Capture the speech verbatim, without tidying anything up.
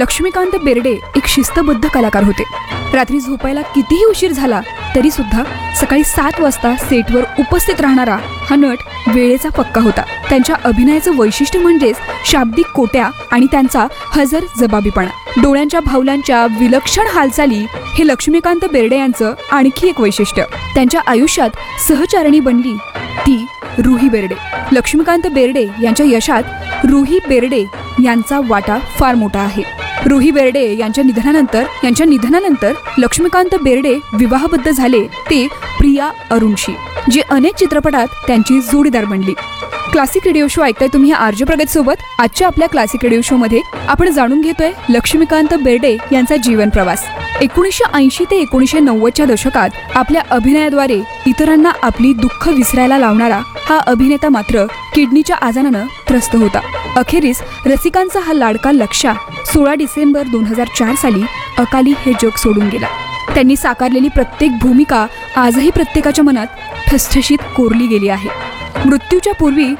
लक्ष्मीकांत बेर्डे एक शिस्तबद्ध कलाकार होते. रात्री झोपायला कितीही उशीर झाला तरी सुद्धा सकाळी सात वाजता सेटवर उपस्थित राहणारा हा नट वेळेचा पक्का होता. त्यांच्या अभिनयाचं वैशिष्ट्य म्हणजेच शाब्दिक कोट्या आणि त्यांचा हजर जबाबीपणा. डोळ्यांच्या भावलांच्या विलक्षण हालचाली हे लक्ष्मीकांत बेर्डे यांचं आणखी एक वैशिष्ट्य. त्यांच्या आयुष्यात सहचारणी बनली ती रुही बेर्डे. लक्ष्मीकांत बेर्डे यांच्या यशात रुही बेर्डे यांचा वाटा फार मोठा आहे. रुही बेर्डे यांच्या निधनानंतर यांच्या निधनानंतर लक्ष्मीकांत बेर्डे विवाहबद्ध झाले ते प्रिया अरुणशी, जी अनेक चित्रपटात त्यांची जोडीदार बनली. क्लासिक रेडिओ शो ऐकताय तुम्ही आरजे प्रगत सोबत. आजच्या आपल्या क्लासिक रेडिओ शो मध्ये आपण जाणून घेतोय लक्ष्मीकांत बेर्डे यांचा जीवन प्रवास. एकोणीसशे ऐंशी ते एकोणीसशे नव्वदच्या दशकात आपल्या अभिनयाद्वारे इतरांना आपली दुःख विसरायला लावणारा हा अभिनेता मात्र किडनीच्या आजारानं त्रस्त होता. अखेरीस रसिकांचा हा लाडका लक्षा सोळा डिसेंबर दोन हजार चार साली अकाली हे जग सोडून गेला. त्यांनी साकारलेली प्रत्येक भूमिका आजही प्रत्येकाच्या मनात ठसठशीत कोरली गेली आहे. मृत्यूच्या पूर्वी